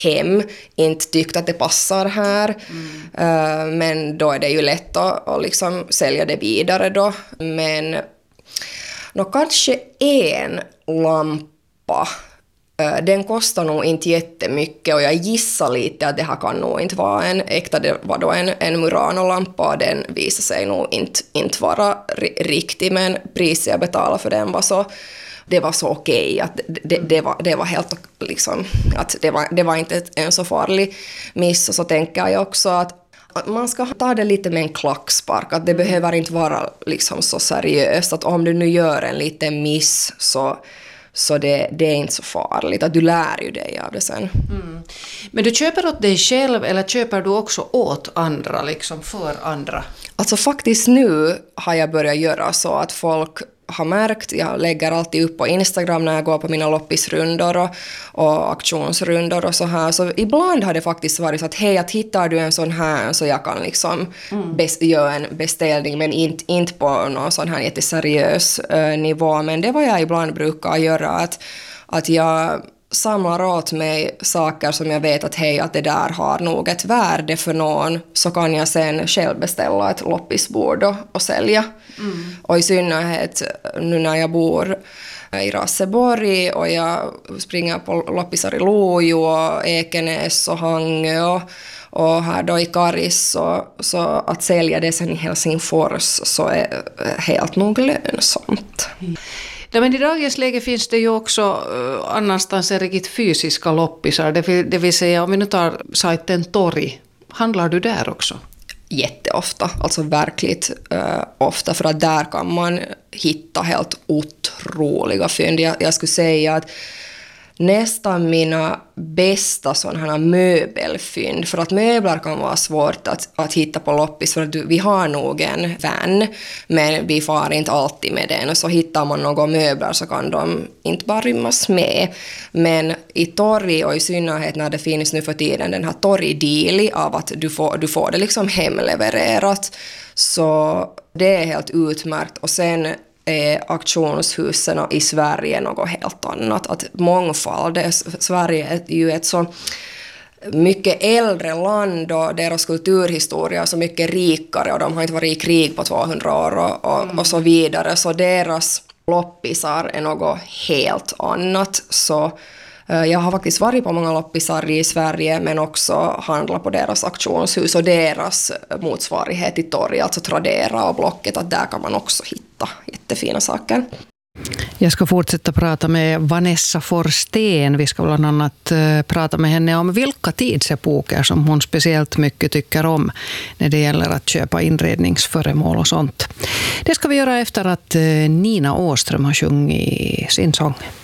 hem inte tyckt att det passar här. Men då är det ju lätt att liksom sälja det vidare då. Men kanske en lampa. Den kostar nog inte jättemycket och jag gissar lite att det här kan nog inte vara en äkta. Det var då en Murano-lampa och den visade sig nog inte vara riktig, men priset jag betalade för den var så... Det var så okej, att det var helt liksom, att det var inte en så farlig miss. Och så tänker jag också att man ska ta det lite med en klackspark, att det behöver inte vara liksom så seriöst, att om du nu gör en liten miss så det är inte så farligt, att du lär ju dig av det sen. Men du köper åt dig själv eller köper du också åt andra, liksom för andra? Alltså faktiskt nu har jag börjat göra så att folk har märkt, jag lägger alltid upp på Instagram när jag går på mina loppisrundor och auktionsrundor och så här. Så ibland har det faktiskt varit så att hej, att hittar du en sån här så jag kan liksom göra en beställning, men inte på någon sån här jätteseriös nivå. Men det var jag ibland brukar göra, att jag samlar åt mig saker som jag vet att hej, att det där har nog ett värde för någon, så kan jag sen själv beställa ett loppisbord och sälja. Och i synnerhet nu när jag bor i Raseborg och jag springer på loppisar i Lojo och Ekenäs och Hangö och här då i Karis, så att sälja det sen i Helsingfors så är helt nog lönsamt. Ja, men i dagens läge finns det ju också annanstans riktigt fysiska loppisar, det vill säga om vi nu tar sajten Tori, handlar du där också? Jätteofta, alltså verkligt ofta, för att där kan man hitta helt otroliga fynd. Jag skulle säga att nästan mina bästa sådana möbelfynd, för att möbler kan vara svårt att hitta på loppis, för att vi har nog en vän, men vi far inte alltid med den, och så hittar man några möbler så kan de inte bara rymmas med. Men i Tori, och i synnerhet när det finns nu för tiden den här Tori-deali av att du får det liksom hemlevererat, så det är helt utmärkt. Och sen är auktionshusen i Sverige något helt annat. Att mångfald, Sverige är ju ett så mycket äldre land och deras kulturhistoria är så mycket rikare och de har inte varit i krig på 200 år och så vidare. Så deras loppisar är något helt annat. Så jag har faktiskt varit på många loppisar i Sverige, men också handlat på deras auktionshus och deras motsvarighet i torg, alltså Tradera och Blocket, att där kan man också hitta jättefina saker. Jag ska fortsätta prata med Vanessa Forsten. Vi ska bland annat prata med henne om vilka tidsepoker som hon speciellt mycket tycker om när det gäller att köpa inredningsföremål och sånt. Det ska vi göra efter att Nina Åström har sjungit sin sång.